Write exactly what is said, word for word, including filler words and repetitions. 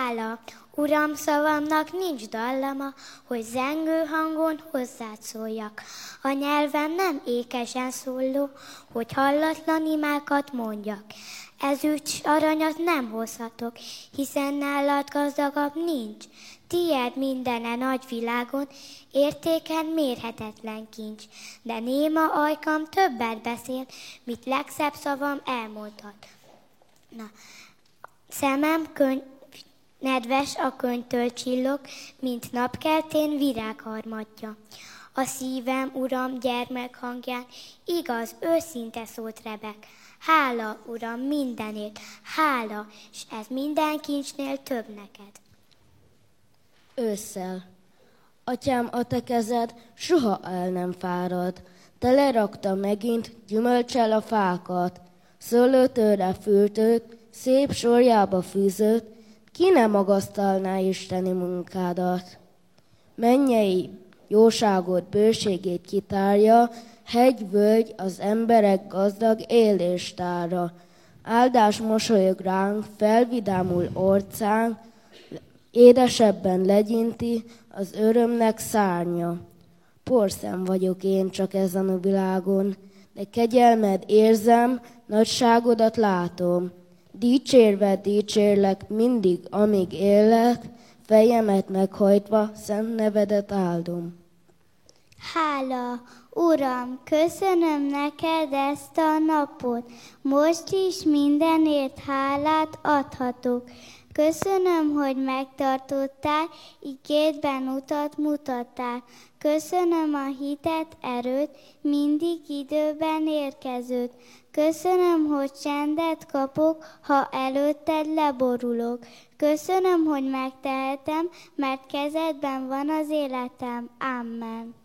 Hála, Uram, szavamnak nincs dallama, hogy zengő hangon hozzád szóljak. A nyelvem nem ékesen szóló, hogy hallatlan imákat mondjak. Ezüst s aranyat nem hozhatok, hiszen nálad gazdagabb nincs. Tied mindene nagy világon, értéken mérhetetlen kincs. De néma ajkam többet beszél, mit legszebb szavam elmondhat. Na, szemem könyv, nedves a könyvtől csillog, mint napkeltén virágharmatja. A szívem, Uram, gyermek hangján igaz, őszinte szót rebek. Hála, Uram, mindenért, hála, s ez minden kincsnél több neked. Ősszel. Atyám, a te kezed soha el nem fárad. Te lerakta megint gyümölcsel a fákat. Szőlőtőre fültőt, szép sorjába fűzött, ki ne magasztalná isteni munkádat. Mennyei jóságot, bőségét kitárja, hegy, völgy az emberek gazdag éléstára. Áldás mosolyog ránk, felvidámul orcánk, édesebben legyinti az örömnek szárnya. Porszem vagyok én csak ezen a világon, de kegyelmed érzem, nagyságodat látom. Dicsérve dicsérlek mindig, amíg élek, fejemet meghajtva szent nevedet áldom. Hála, Uram, köszönöm neked ezt a napot, most is mindenért hálát adhatok. Köszönöm, hogy megtartottál, igédben utat mutattál. Köszönöm a hitet, erőt, mindig időben érkezőt. Köszönöm, hogy csendet kapok, ha előtted leborulok. Köszönöm, hogy megtehetem, mert kezedben van az életem. Amen.